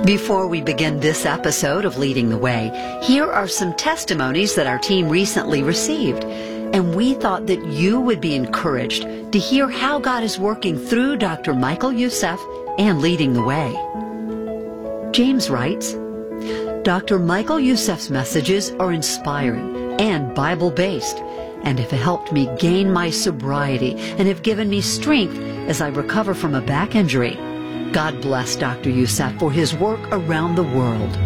Before we begin this episode of Leading the Way, here are some testimonies that our team recently received. And we thought that you would be encouraged to hear how God is working through Dr. Michael Youssef and Leading the Way. James writes, Dr. Michael Youssef's messages are inspiring and Bible-based, and have helped me gain my sobriety and have given me strength as I recover from a back injury. God bless Dr. Youssef for his work around the world.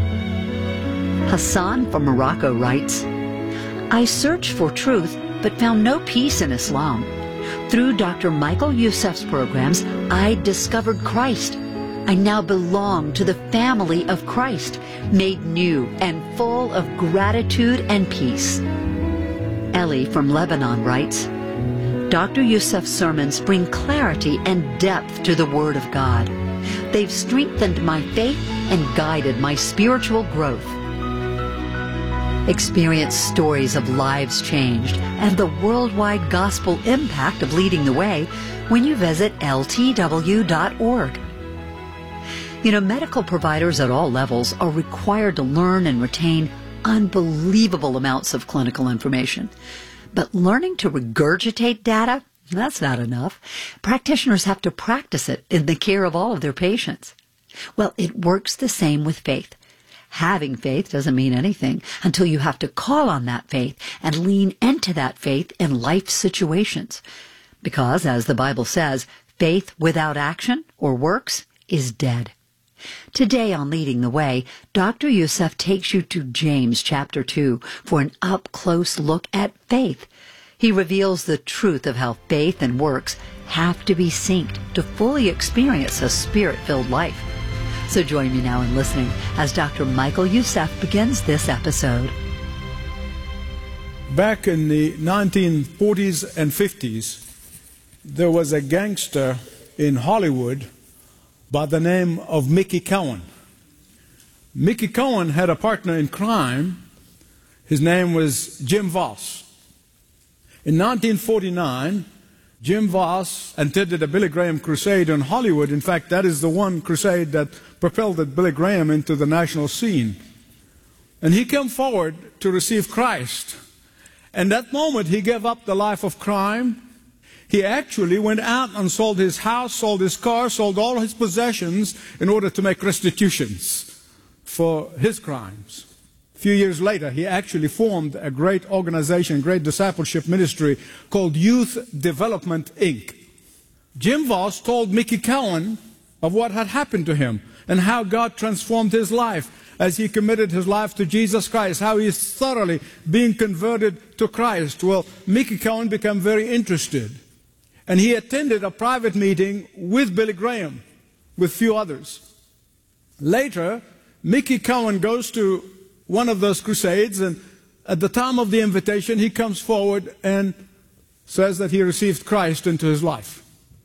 Hassan from Morocco writes, I searched for truth but found no peace in Islam. Through Dr. Michael Youssef's programs, I discovered Christ. I now belong to the family of Christ, made new and full of gratitude and peace. Ellie from Lebanon writes, Dr. Youssef's sermons bring clarity and depth to the Word of God. They've strengthened my faith and guided my spiritual growth. Experience stories of lives changed and the worldwide gospel impact of Leading the Way when you visit ltw.org. You know, medical providers at all levels are required to learn and retain unbelievable amounts of clinical information. But learning to regurgitate data, that's not enough. Practitioners have to practice it in the care of all of their patients. Well, it works the same with faith. Having faith doesn't mean anything until you have to call on that faith and lean into that faith in life situations. Because, as the Bible says, faith without action or works is dead. Today on Leading the Way, Dr. Youssef takes you to James chapter 2 for an up-close look at faith. He reveals the truth of how faith and works have to be synced to fully experience a spirit-filled life. So join me now in listening as Dr. Michael Youssef begins this episode. Back in the 1940s and 50s, there was a gangster in Hollywood by the name of Mickey Cohen. Mickey Cohen had a partner in crime. His name was Jim Voss. In 1949, Jim Voss attended a Billy Graham crusade in Hollywood. In fact, that is the one crusade that propelled Billy Graham into the national scene. And he came forward to receive Christ. And that moment, he gave up the life of crime. He actually went out and sold his house, sold his car, sold all his possessions in order to make restitutions for his crimes. A few years later, he actually formed a great organization, great discipleship ministry called Youth Development, Inc. Jim Voss told Mickey Cohen of what had happened to him and how God transformed his life as he committed his life to Jesus Christ, how he is thoroughly being converted to Christ. Well, Mickey Cohen became very interested, and he attended a private meeting with Billy Graham, with few others. Later, Mickey Cohen goes to one of those crusades, and at the time of the invitation, he comes forward and says that he received Christ into his life.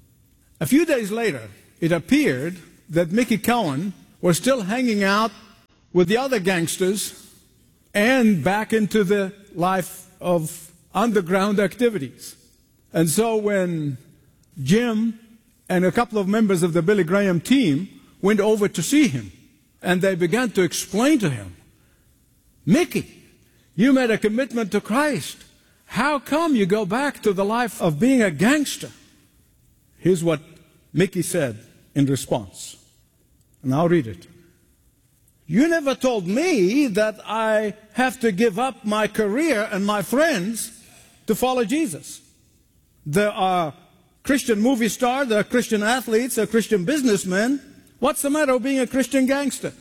A few days later, it appeared that Mickey Cohen was still hanging out with the other gangsters and back into the life of underground activities. And so when Jim and a couple of members of the Billy Graham team went over to see him, and they began to explain to him, Mickey, you made a commitment to Christ. How come you go back to the life of being a gangster? Here's what Mickey said in response, and I'll read it. You never told me that I have to give up my career and my friends to follow Jesus. There are Christian movie stars, there are Christian athletes, there are Christian businessmen. What's the matter with being a Christian gangster?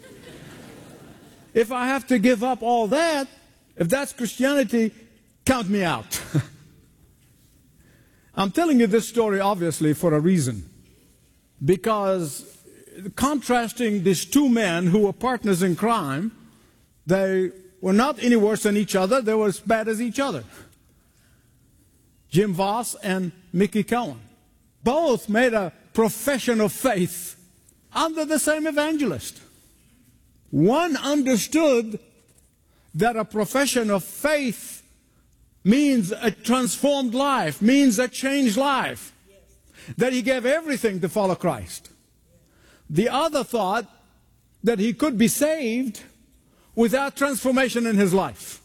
If I have to give up all that, if that's Christianity, count me out. I'm telling you this story obviously for a reason. Because contrasting these two men who were partners in crime, they were not any worse than each other, they were as bad as each other. Jim Voss and Mickey Cohen both made a profession of faith under the same evangelist. One understood that a profession of faith means a transformed life, means a changed life, that he gave everything to follow Christ. The other thought that he could be saved without transformation in his life.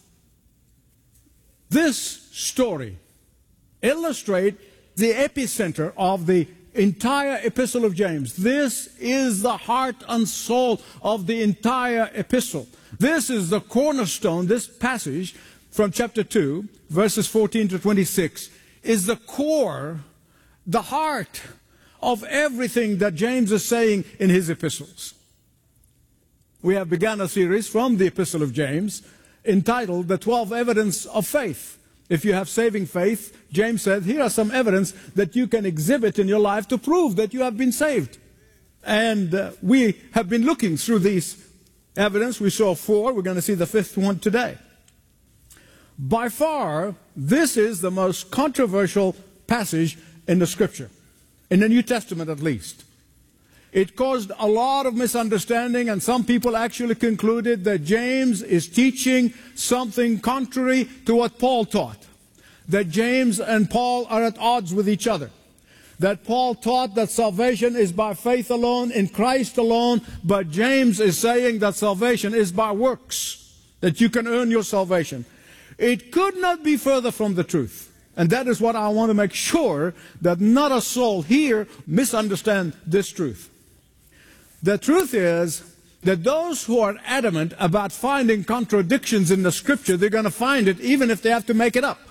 This story illustrates the epicenter of the entire epistle of James. This is the heart and soul of the entire epistle. This is the cornerstone. This passage from chapter 2, verses 14 to 26, is the core, the heart of everything that James is saying in his epistles. We have begun a series from the epistle of James entitled The 12 Evidence of Faith. If you have saving faith, James said, here are some evidence that you can exhibit in your life to prove that you have been saved. And we have been looking through these evidence. We saw 4. We're going to see the 5th one today. By far, this is the most controversial passage in the Scripture, in the New Testament at least. It caused a lot of misunderstanding, and some people actually concluded that James is teaching something contrary to what Paul taught. That James and Paul are at odds with each other. That Paul taught that salvation is by faith alone, in Christ alone, but James is saying that salvation is by works, that you can earn your salvation. It could not be further from the truth. And that is what I want to make sure that not a soul here misunderstand this truth. The truth is that those who are adamant about finding contradictions in the Scripture, they're going to find it even if they have to make it up.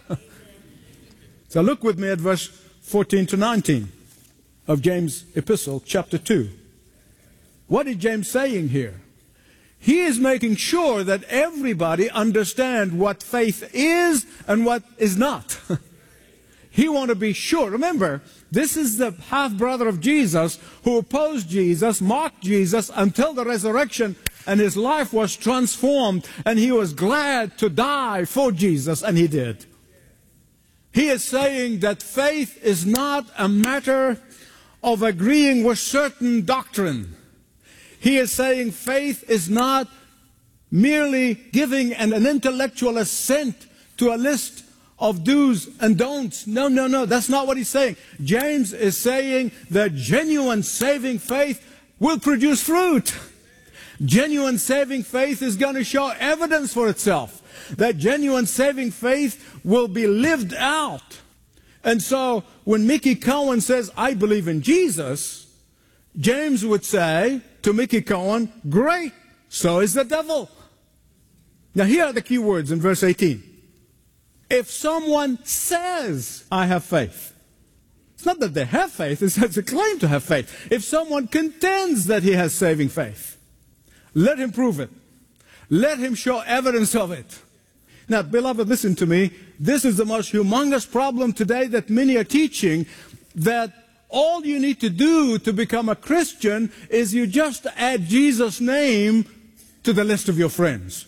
So look with me at verse 14 to 19 of James' epistle, chapter 2. What is James saying here? He is making sure that everybody understand what faith is and what is not. He wants to be sure. Remember, this is the half-brother of Jesus who opposed Jesus, mocked Jesus until the resurrection, and his life was transformed, and he was glad to die for Jesus, and he did. He is saying that faith is not a matter of agreeing with certain doctrine. He is saying faith is not merely giving an intellectual assent to a list of do's and don'ts. No, that's not what he's saying. James is saying that genuine saving faith will produce fruit. Genuine saving faith is going to show evidence for itself. That genuine saving faith will be lived out. And so when Mickey Cohen says, I believe in Jesus, James would say to Mickey Cohen, great, so is the devil. Now here are the key words in verse 18. If someone says, I have faith. It's not that they have faith, it's a claim to have faith. If someone contends that he has saving faith, let him prove it. Let him show evidence of it. Now, beloved, listen to me. This is the most humongous problem today that many are teaching, that all you need to do to become a Christian is you just add Jesus' name to the list of your friends.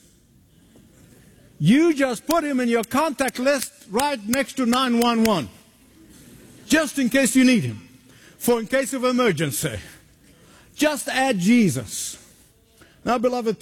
You just put him in your contact list right next to 911. Just in case you need him. For in case of emergency. Just add Jesus. Now, beloved,